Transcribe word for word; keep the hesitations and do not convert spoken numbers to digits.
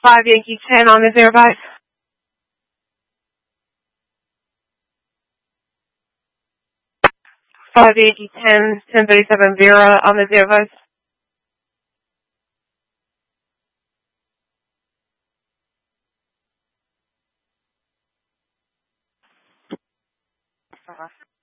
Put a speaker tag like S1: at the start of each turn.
S1: five Yankee ten on the zero five. five Yankee ten, ten thirty-seven Vera on the zero five.